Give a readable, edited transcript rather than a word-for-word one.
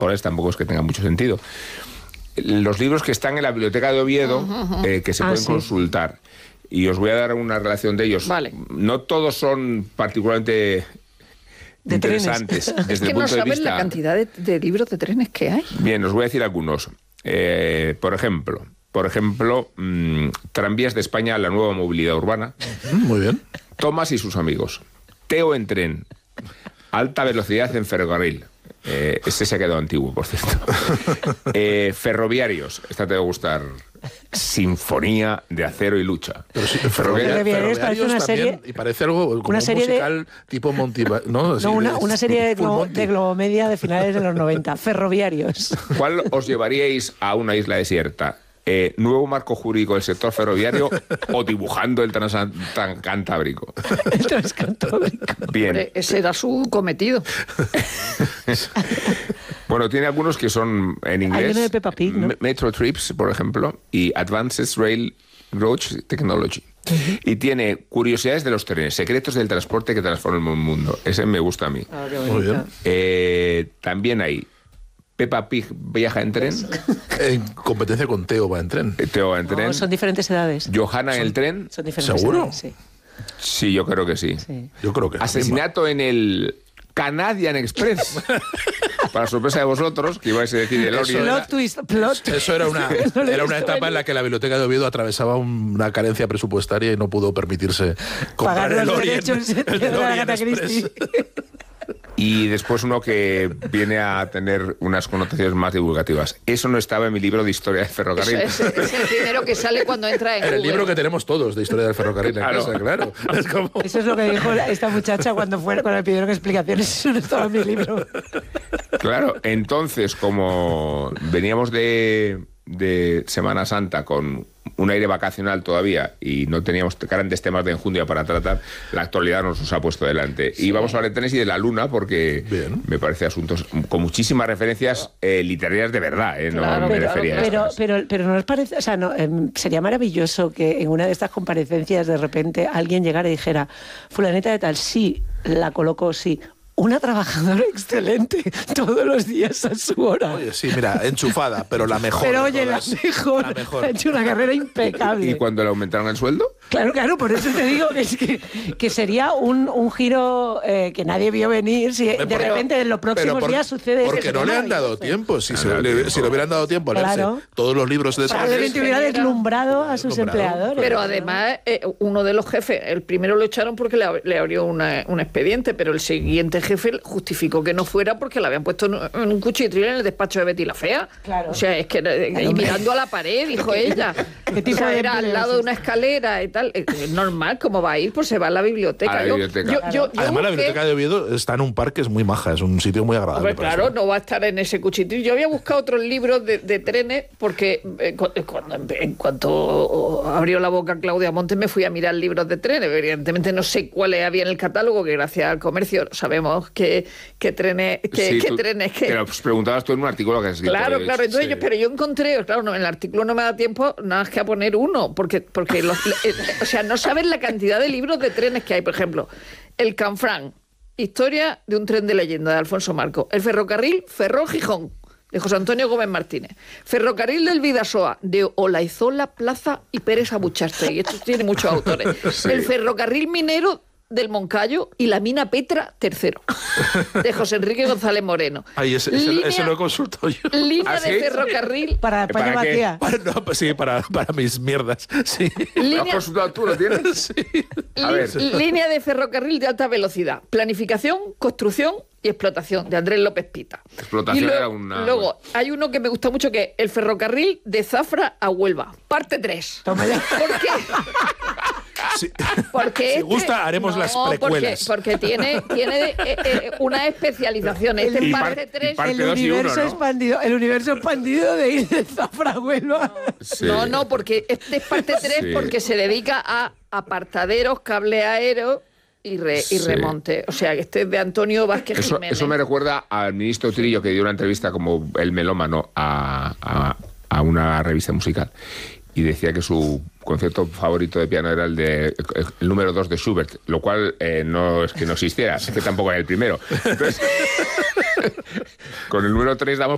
temporales tampoco es que tenga mucho sentido. Los libros que están en la biblioteca de Oviedo, que se pueden consultar. Y os voy a dar una relación de ellos. Vale. No todos son particularmente interesantes desde es que el punto no sabes de vista... la cantidad de libros de trenes que hay. Bien, os voy a decir algunos. Por ejemplo, Tranvías de España, la nueva movilidad urbana. Muy bien. Tomás y sus amigos. Teo en tren. Alta velocidad en ferrocarril. Ese se ha quedado antiguo, por cierto. Ferroviarios. Esta te va a gustar. Sinfonía de acero y lucha. Pero sí, Ferroviarios parece una serie... Y parece algo como una serie un musical tipo Monty... No, una serie de Globomedia de finales de los 90. Ferroviarios. ¿Cuál os llevaríais a una isla desierta? ¿Nuevo marco jurídico del sector ferroviario o dibujando el Transcantábrico? El Transcantábrico. Bien. Ese era su cometido. Bueno, tiene algunos que son en inglés. Hay uno de Peppa Pig, ¿no? Metro Trips, por ejemplo, y Advanced Railroad Technology. Y tiene curiosidades de los trenes, secretos del transporte que transforman el mundo. Ese me gusta a mí. Muy bien. También hay Peppa Pig viaja en tren. En competencia con Teo va en tren. Teo va en tren. No, son diferentes edades. Johanna en el tren. Son diferentes ¿Seguro? edades, sí. Sí, yo creo que sí. Yo creo que Asesinato en el Canadian Express. Para sorpresa de vosotros, que ibais a decir el Orient. Plot twist. Eso era una etapa en la que la biblioteca de Oviedo atravesaba una carencia presupuestaria y no pudo permitirse comprar pagar el los Orient, derechos el de Orient Agatha Express. Christie. Y después uno que viene a tener unas connotaciones más divulgativas. Eso no estaba en mi libro de historia del ferrocarril. Es el primero que sale cuando entra en En el Google. libro que tenemos todos de historia del ferrocarril en casa, claro. Es como... Eso es lo que dijo esta muchacha cuando le pidieron explicaciones. Eso no estaba en mi libro. Claro, entonces, como veníamos de Semana Santa con un aire vacacional todavía y no teníamos grandes temas de enjundia para tratar, la actualidad nos los ha puesto delante. Sí. Y vamos a hablar de trenes y de la luna porque me parece asuntos con muchísimas referencias literarias de verdad. Claro, no me refería a estas. Pero no os parece, o sea, no, sería maravilloso que en una de estas comparecencias de repente alguien llegara y dijera, fulanita de tal, sí, la colocó, sí. Una trabajadora excelente, todos los días a su hora. Oye, sí, mira, enchufada, pero la mejor. Pero oye, la mejor. Ha hecho una carrera impecable. ¿Y cuando le aumentaron el sueldo? Claro, por eso te digo que sería un giro que nadie vio venir si de repente en los próximos días sucede eso. Porque no le han dado tiempo. Si le hubieran dado tiempo a leerse todos los libros de probablemente hubiera deslumbrado a sus empleadores. Pero además, uno de los jefes, el primero lo echaron porque le abrió un expediente, pero el siguiente jefe justificó que no fuera porque le habían puesto en un cuchitril en el despacho de Betty la Fea. Claro. O sea, es que y mirando a la pared, dijo ella. ¿Qué tipo de era al lado de una escalera y tal. Es normal, ¿cómo va a ir? Pues se va a la biblioteca. A la biblioteca. Además, la biblioteca de Oviedo está en un parque, es muy maja, es un sitio muy agradable. Hombre, claro, no va a estar en ese cuchitril. Yo había buscado otros libros de trenes porque en cuanto abrió la boca Claudia Montes me fui a mirar libros de trenes. Evidentemente no sé cuáles había en el catálogo, que gracias al comercio sabemos qué trenes... Pero pues preguntabas tú en un artículo que has escrito. Claro. Entonces pero yo encontré... Claro, en el artículo no me da tiempo nada más que a poner uno, porque o sea, no sabes la cantidad de libros de trenes que hay. Por ejemplo, el Canfrán, historia de un tren de leyenda, de Alfonso Marco. El ferrocarril Ferrol-Gijón, de José Antonio Gómez Martínez. Ferrocarril del Bidasoa, de Olaizola, Plaza y Pérez Abuchaste. Y esto tiene muchos autores. Sí. El ferrocarril minero del Moncayo y la mina Petra III, de José Enrique González Moreno. Ay, ese lo he consultado yo. Línea de ferrocarril... ¿Para Vacía? Para mis mierdas. Sí. ¿Lo has consultado tú? ¿Lo tienes? Sí. A ver. Línea de ferrocarril de alta velocidad. Planificación, construcción y explotación, de Andrés López Pita. Explotación era una... Luego, hay uno que me gusta mucho, que es el ferrocarril de Zafra a Huelva, parte 3. Toma ya. ¿Por qué? Sí. Porque si gusta, haremos las precuelas. Porque tiene una especialización. Este es parte 3. El universo expandido de ir de Zafra a Huelva. Sí. No, porque este es parte 3 porque se dedica a apartaderos, cable aéreo y remonte. O sea, que este es de Antonio Vázquez Jiménez. Eso me recuerda al ministro Trillo, que dio una entrevista como el melómano a una revista musical. Y decía que su concierto favorito de piano era el número 2 de Schubert, lo cual no es que no existiera, es que tampoco era el primero. Entonces, con el número 3 damos